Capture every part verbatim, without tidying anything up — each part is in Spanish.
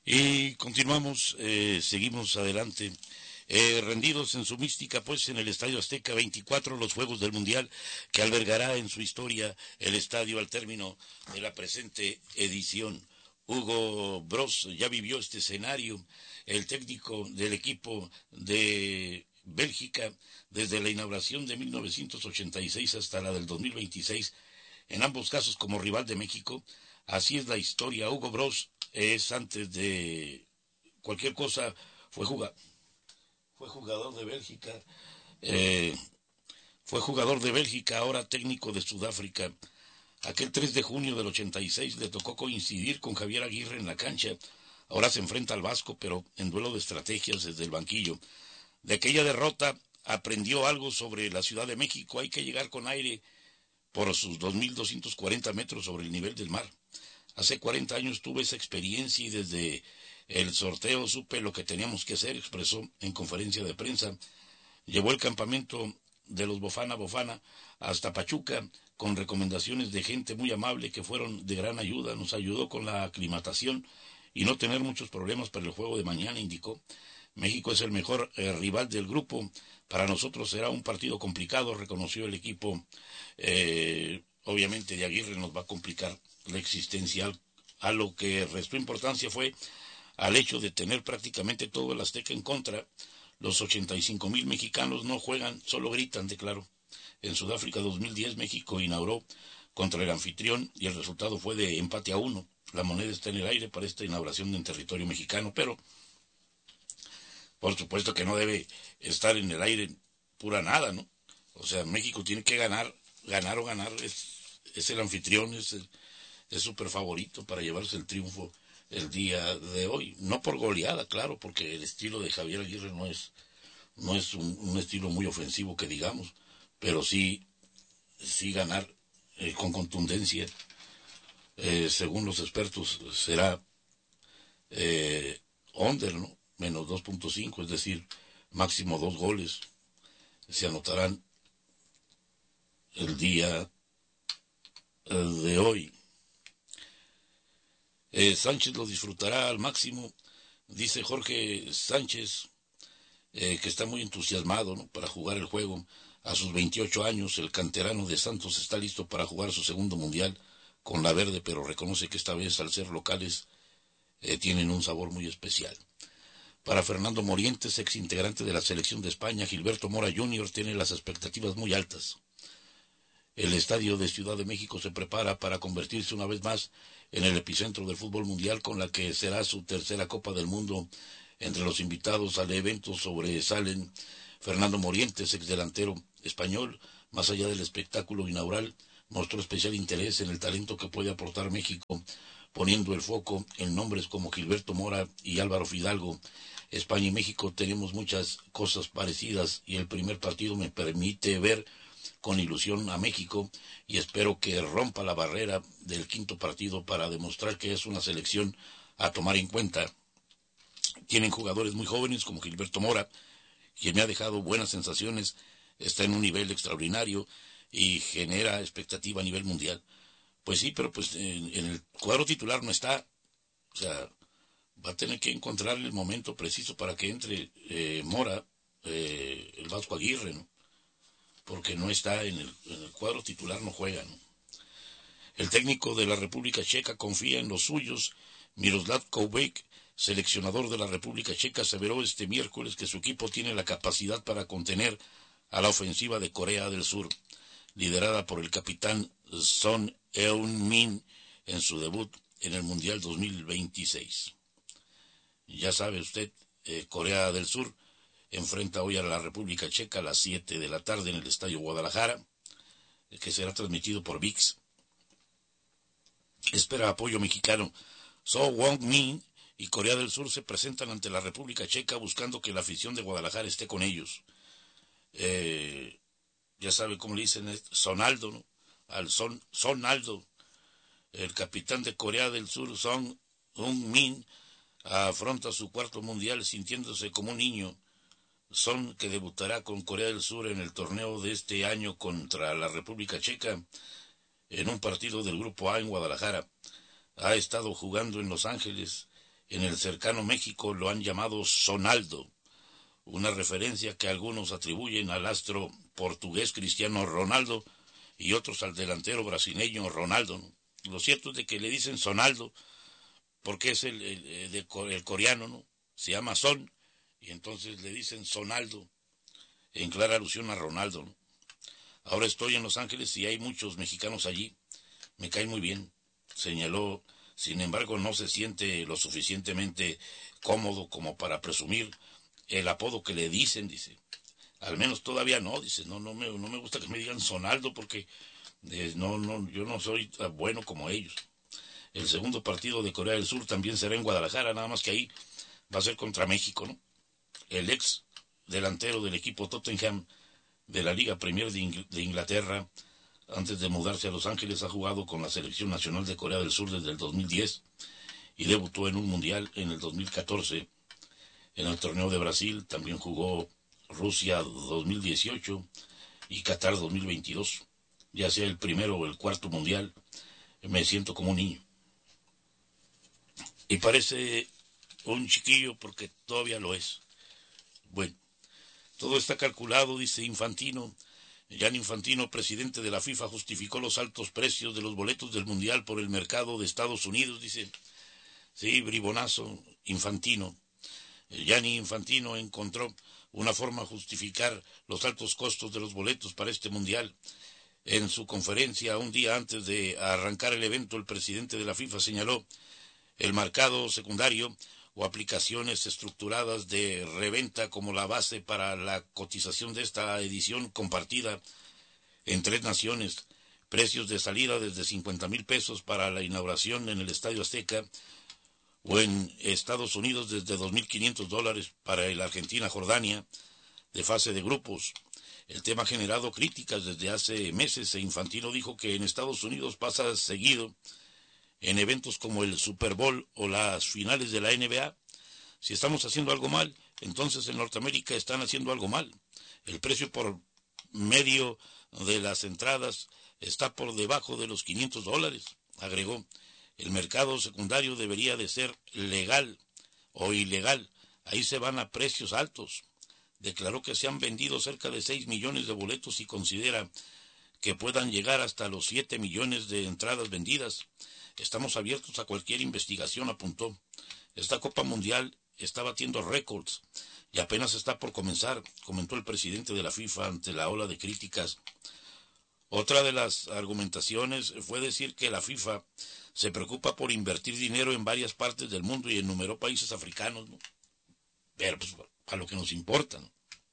Y continuamos, eh, seguimos adelante. Eh, rendidos en su mística, pues en el Estadio Azteca veinticuatro, los Juegos del Mundial, que albergará en su historia el estadio al término de la presente edición. Hugo Bross ya vivió este escenario, el técnico del equipo de Bélgica, desde la inauguración de mil novecientos ochenta y seis hasta la del dos mil veintiséis, en ambos casos como rival de México. Así es la historia. Hugo Bross es, antes de cualquier cosa, fue jugador. Fue jugador de Bélgica, eh, fue jugador de Bélgica, ahora técnico de Sudáfrica. Aquel tres de junio del ochenta y seis le tocó coincidir con Javier Aguirre en la cancha. Ahora se enfrenta al Vasco, pero en duelo de estrategias desde el banquillo. De aquella derrota aprendió algo sobre la Ciudad de México. Hay que llegar con aire por sus dos mil doscientos cuarenta metros sobre el nivel del mar. Hace cuarenta años tuve esa experiencia y desde el sorteo supe lo que teníamos que hacer, expresó en conferencia de prensa. Llevó el campamento de los Bofana Bofana hasta Pachuca con recomendaciones de gente muy amable que fueron de gran ayuda. Nos ayudó con la aclimatación y no tener muchos problemas para el juego de mañana, indicó. México es el mejor eh, rival del grupo. Para nosotros será un partido complicado, reconoció el equipo. Eh, obviamente de Aguirre nos va a complicar la existencia. A lo que restó importancia fue al hecho de tener prácticamente todo el Azteca en contra. Los ochenta y cinco mil mexicanos no juegan, solo gritan, declaró. En Sudáfrica dos mil diez México inauguró contra el anfitrión y el resultado fue de empate a uno. La moneda está en el aire para esta inauguración en territorio mexicano, pero por supuesto que no debe estar en el aire pura nada, ¿no? O sea, México tiene que ganar, ganar o ganar, es, es el anfitrión, es el, es súper favorito para llevarse el triunfo el día de hoy. No por goleada, claro, porque el estilo de Javier Aguirre no es, no es un, un estilo muy ofensivo que digamos, pero sí, sí ganar eh, con contundencia, eh, según los expertos, será eh, under, ¿no? Menos dos punto cinco, es decir, máximo dos goles se anotarán el día eh, de hoy. Eh, Sánchez lo disfrutará al máximo, dice Jorge Sánchez, eh, que está muy entusiasmado, ¿no?, para jugar el juego. A sus veintiocho años, el canterano de Santos está listo para jugar su segundo mundial con la verde, pero reconoce que esta vez, al ser locales, eh, tienen un sabor muy especial. Para Fernando Morientes, ex integrante de la selección de España, Gilberto Mora junior tiene las expectativas muy altas. El estadio de Ciudad de México se prepara para convertirse una vez más en el epicentro del fútbol mundial, con la que será su tercera Copa del Mundo. Entre los invitados al evento sobresalen Fernando Morientes, ex delantero español. Más allá del espectáculo inaugural, mostró especial interés en el talento que puede aportar México, poniendo el foco en nombres como Gilberto Mora y Álvaro Fidalgo. España y México tenemos muchas cosas parecidas y el primer partido me permite ver con ilusión a México y espero que rompa la barrera del quinto partido para demostrar que es una selección a tomar en cuenta. Tienen jugadores muy jóvenes como Gilberto Mora, quien me ha dejado buenas sensaciones, está en un nivel extraordinario y genera expectativa a nivel mundial. Pues sí, pero pues en, en el cuadro titular no está. O sea, va a tener que encontrar el momento preciso para que entre eh, Mora, eh, el Vasco Aguirre, ¿no? Porque no está en el, en el cuadro titular, no juega, ¿no? El técnico de la República Checa confía en los suyos. Miroslav Koubek, seleccionador de la República Checa, aseveró este miércoles que su equipo tiene la capacidad para contener a la ofensiva de Corea del Sur, liderada por el capitán Son Heung-min en su debut en el Mundial dos mil veintiséis. Ya sabe usted, eh, Corea del Sur enfrenta hoy a la República Checa a las siete de la tarde en el Estadio Guadalajara, que será transmitido por V I X. Espera apoyo mexicano. So Won-min y Corea del Sur se presentan ante la República Checa buscando que la afición de Guadalajara esté con ellos. Eh, ya sabe cómo le dicen, Sonaldo, ¿no? Al Son, Sonaldo, el capitán de Corea del Sur, Son Heung-min, afronta su cuarto mundial sintiéndose como un niño. Son, que debutará con Corea del Sur en el torneo de este año contra la República Checa, en un partido del Grupo A en Guadalajara. Ha estado jugando en Los Ángeles En el cercano México lo han llamado Sonaldo, una referencia que algunos atribuyen al astro portugués Cristiano Ronaldo y otros al delantero brasileño Ronaldo, ¿no? Lo cierto es de que le dicen Sonaldo porque es el, el, el, el coreano, ¿no? Se llama Son, y entonces le dicen Sonaldo, en clara alusión a Ronaldo, ¿no? Ahora estoy en Los Ángeles y hay muchos mexicanos allí, me caen muy bien, señaló. Sin embargo, no se siente lo suficientemente cómodo como para presumir el apodo que le dicen, dice. Al menos todavía no, dice. No, no me, no me gusta que me digan Sonaldo porque eh, no, no, yo no soy bueno como ellos. El segundo partido de Corea del Sur también será en Guadalajara, nada más que ahí va a ser contra México, ¿no? El ex delantero del equipo Tottenham de la Liga Premier de, Ingl- de Inglaterra, antes de mudarse a Los Ángeles, ha jugado con la selección nacional de Corea del Sur desde el dos mil diez y debutó en un mundial en el dos mil catorce. En el torneo de Brasil también jugó Rusia dos mil dieciocho y Qatar dos mil veintidós. Ya sea el primero o el cuarto mundial, me siento como un niño. Y parece un chiquillo porque todavía lo es. Bueno, todo está calculado, dice Infantino. Gianni Infantino, presidente de la FIFA, justificó los altos precios de los boletos del Mundial por el mercado de Estados Unidos, dice. Sí, bribonazo, Infantino. Gianni Infantino encontró una forma de justificar los altos costos de los boletos para este Mundial. En su conferencia, un día antes de arrancar el evento, el presidente de la FIFA señaló el mercado secundario o aplicaciones estructuradas de reventa como la base para la cotización de esta edición compartida en tres naciones. Precios de salida desde cincuenta mil pesos para la inauguración en el Estadio Azteca o en Estados Unidos desde dos mil quinientos dólares para el Argentina-Jordania de fase de grupos. El tema ha generado críticas desde hace meses e Infantino dijo que en Estados Unidos pasa seguido en eventos como el Super Bowl o las finales de la N B A. Si estamos haciendo algo mal, entonces en Norteamérica están haciendo algo mal. El precio por medio de las entradas está por debajo de los quinientos dólares, agregó. El mercado secundario debería de ser legal o ilegal. Ahí se van a precios altos. Declaró que se han vendido cerca de seis millones de boletos y considera que puedan llegar hasta los siete millones de entradas vendidas. Estamos abiertos a cualquier investigación, apuntó. Esta Copa Mundial está batiendo récords y apenas está por comenzar, comentó el presidente de la FIFA ante la ola de críticas. Otra de las argumentaciones fue decir que la FIFA se preocupa por invertir dinero en varias partes del mundo y enumeró países africanos, ¿no? Pero pues a lo que nos importa, ¿no?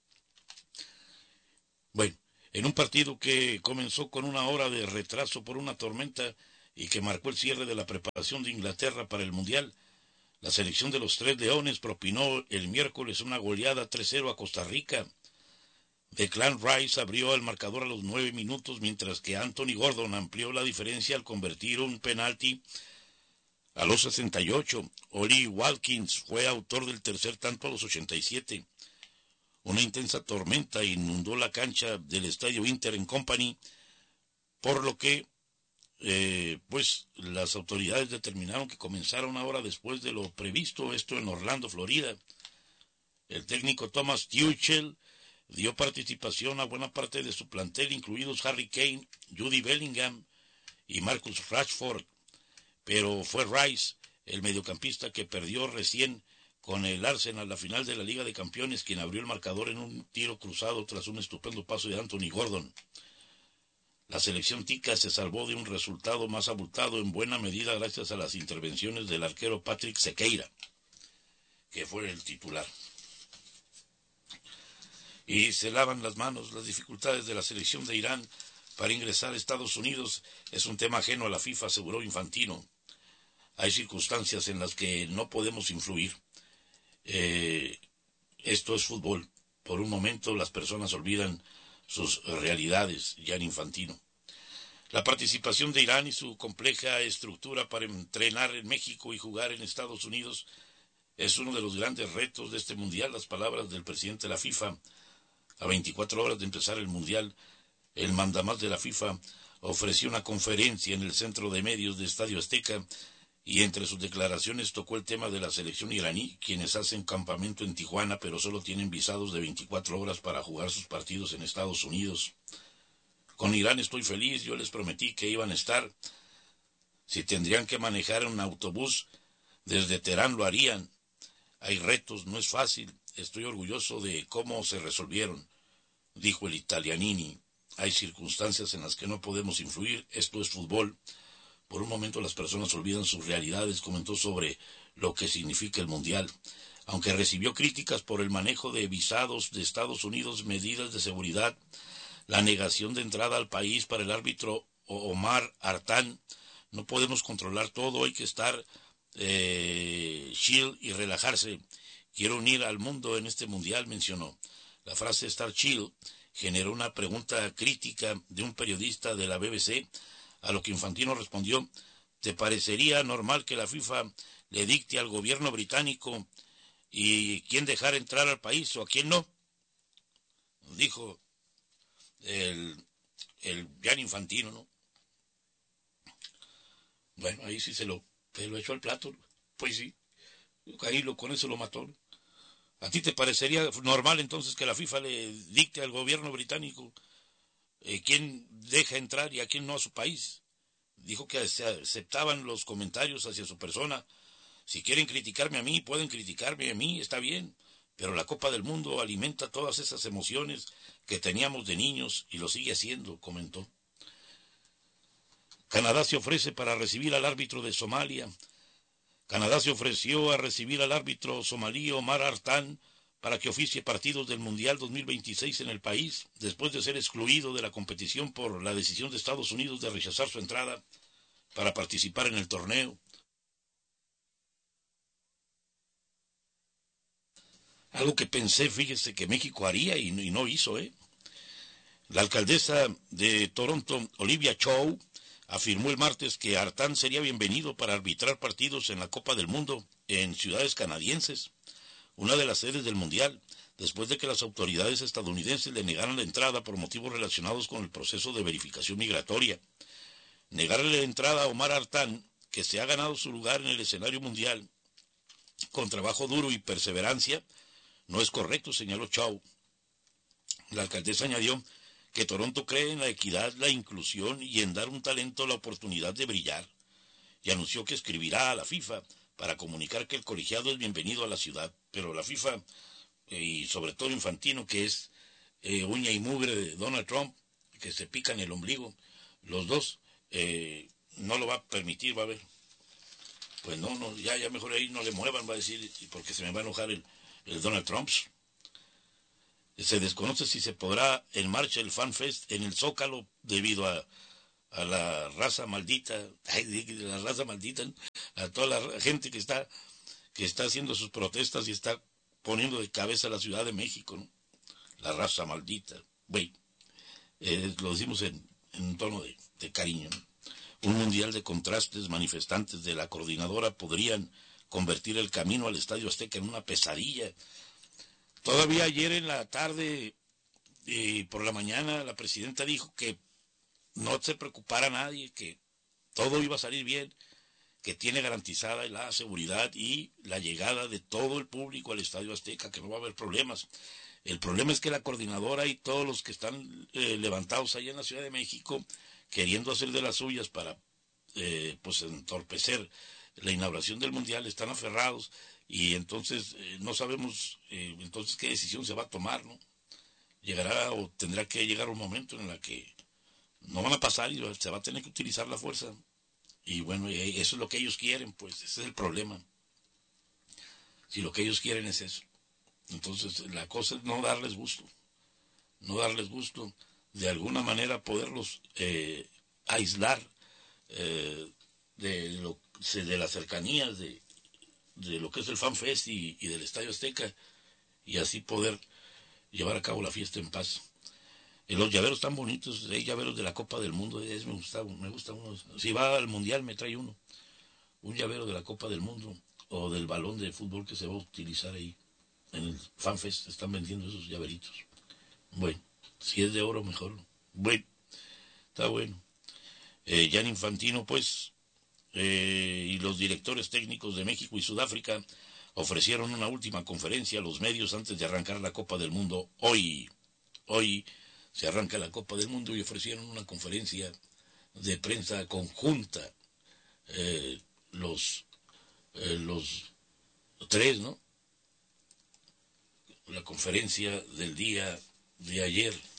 Bueno, en un partido que comenzó con una hora de retraso por una tormenta y que marcó el cierre de la preparación de Inglaterra para el Mundial, la selección de los Tres Leones propinó el miércoles una goleada tres cero a Costa Rica. Declan Rice abrió el marcador a los nueve minutos, mientras que Anthony Gordon amplió la diferencia al convertir un penalti a los sesenta y ocho. Oli Watkins fue autor del tercer tanto a los ochenta y siete. Una intensa tormenta inundó la cancha del estadio Inter en Company, por lo que eh, pues las autoridades determinaron que comenzara una hora después de lo previsto, esto en Orlando, Florida. El técnico Thomas Tuchel dio participación a buena parte de su plantel, incluidos Harry Kane, Jude Bellingham y Marcus Rashford, pero fue Rice, el mediocampista que perdió recién con el Arsenal la final de la Liga de Campeones, quien abrió el marcador en un tiro cruzado tras un estupendo paso de Anthony Gordon. La selección tica se salvó de un resultado más abultado en buena medida gracias a las intervenciones del arquero Patrick Sequeira, que fue el titular. Y se lavan las manos. Las dificultades de la selección de Irán para ingresar a Estados Unidos es un tema ajeno a la FIFA, aseguró Infantino. Hay circunstancias en las que no podemos influir. Eh, esto es fútbol. Por un momento las personas olvidan sus realidades, Gianni Infantino. La participación de Irán y su compleja estructura para entrenar en México y jugar en Estados Unidos es uno de los grandes retos de este mundial. Las palabras del presidente de la FIFA. A veinticuatro horas de empezar el mundial, el mandamás de la FIFA ofreció una conferencia en el Centro de Medios de Estadio Azteca Y entre sus declaraciones tocó el tema de la selección iraní, quienes hacen campamento en Tijuana, pero solo tienen visados de veinticuatro horas para jugar sus partidos en Estados Unidos. Con Irán estoy feliz, yo les prometí que iban a estar. Si tendrían que manejar un autobús desde Teherán lo harían. Hay retos, no es fácil. Estoy orgulloso de cómo se resolvieron, dijo el italianini. Hay circunstancias en las que no podemos influir, esto es fútbol. Por un momento las personas olvidan sus realidades, comentó sobre lo que significa el Mundial. Aunque recibió críticas por el manejo de visados de Estados Unidos, medidas de seguridad, la negación de entrada al país para el árbitro Omar Artán, no podemos controlar todo, hay que estar eh, chill y relajarse. Quiero unir al mundo en este Mundial, mencionó. La frase estar chill generó una pregunta crítica de un periodista de la B B C, a lo que Infantino respondió: ¿te parecería normal que la FIFA le dicte al gobierno británico y quién dejar entrar al país o a quién no? Dijo el, el Gianni Infantino, ¿no? Bueno, ahí sí se lo, se lo echó al plato. Pues sí, ahí lo, con eso lo mató. ¿A ti te parecería normal entonces que la FIFA le dicte al gobierno británico eh, quién deja entrar y a quién no a su país? Dijo que se aceptaban los comentarios hacia su persona. Si quieren criticarme a mí, pueden criticarme a mí, está bien. Pero la Copa del Mundo alimenta todas esas emociones que teníamos de niños y lo sigue haciendo, comentó. Canadá se ofrece para recibir al árbitro de Somalia. Canadá se ofreció a recibir al árbitro somalí Omar Artán para que oficie partidos del Mundial dos mil veintiséis en el país, después de ser excluido de la competición por la decisión de Estados Unidos de rechazar su entrada para participar en el torneo. Algo que pensé, fíjese, que México haría y no, y no hizo, ¿eh? La alcaldesa de Toronto, Olivia Chow, afirmó el martes que Artán sería bienvenido para arbitrar partidos en la Copa del Mundo en ciudades canadienses, una de las sedes del Mundial, después de que las autoridades estadounidenses le negaran la entrada por motivos relacionados con el proceso de verificación migratoria. Negarle la entrada a Omar Artán, que se ha ganado su lugar en el escenario mundial con trabajo duro y perseverancia, no es correcto, señaló Chow. La alcaldesa añadió que Toronto cree en la equidad, la inclusión y en dar un talento la oportunidad de brillar, y anunció que escribirá a la FIFA para comunicar que el colegiado es bienvenido a la ciudad, pero la FIFA, eh, y sobre todo Infantino, que es eh, uña y mugre de Donald Trump, que se pica en el ombligo, los dos, eh, no lo va a permitir, va a ver. Pues no, no, ya, ya mejor ahí no le muevan, va a decir, porque se me va a enojar el, el Donald Trump. Se desconoce si se podrá en marcha el Fan Fest en el Zócalo debido a, a la raza maldita, ay, la raza maldita, a toda la gente que está, que está haciendo sus protestas y está poniendo de cabeza a la Ciudad de México, ¿no? La raza maldita, güey, eh, lo decimos en, en un tono de, de cariño, ¿no? Un mundial de contrastes, manifestantes de la coordinadora podrían convertir el camino al Estadio Azteca en una pesadilla. Todavía ayer en la tarde y por la mañana la presidenta dijo que no se preocupara nadie, que todo iba a salir bien, que tiene garantizada la seguridad y la llegada de todo el público al Estadio Azteca, que no va a haber problemas. El problema es que la coordinadora y todos los que están eh, levantados allá en la Ciudad de México, queriendo hacer de las suyas para eh, pues entorpecer la inauguración del Mundial, están aferrados y entonces eh, no sabemos eh, entonces qué decisión se va a tomar, ¿no? Llegará o tendrá que llegar un momento en el que no van a pasar y se va a tener que utilizar la fuerza. Y bueno, eso es lo que ellos quieren, pues ese es el problema. Si lo que ellos quieren es eso. Entonces la cosa es no darles gusto, no darles gusto, de alguna manera poderlos eh, aislar eh, de, lo, de las cercanías de, de lo que es el Fan Fest y, y del Estadio Azteca, y así poder llevar a cabo la fiesta en paz. Y los llaveros tan bonitos, hay llaveros de la Copa del Mundo, es, me gusta, me gusta uno. Si va al Mundial me trae uno, un llavero de la Copa del Mundo o del balón de fútbol que se va a utilizar ahí. En el Fan Fest están vendiendo esos llaveritos. Bueno, si es de oro mejor. Bueno, está bueno. Eh, Gianni Infantino, pues, eh, y los directores técnicos de México y Sudáfrica ofrecieron una última conferencia a los medios antes de arrancar la Copa del Mundo hoy. Hoy se arranca la Copa del Mundo y ofrecieron una conferencia de prensa conjunta, eh, los, eh, los tres, ¿no? La conferencia del día de ayer.